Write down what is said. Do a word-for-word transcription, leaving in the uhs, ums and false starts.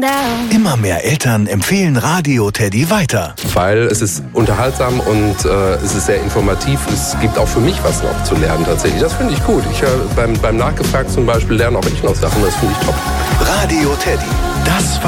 down. Immer mehr Eltern empfehlen Radio Teddy weiter. Weil es ist unterhaltsam und äh, es ist sehr informativ. Es gibt auch für mich was noch zu lernen tatsächlich. Das finde ich gut. Ich äh, beim, beim Nachgefragt zum Beispiel lerne auch ich noch Sachen. Das finde ich top. Radio Teddy, das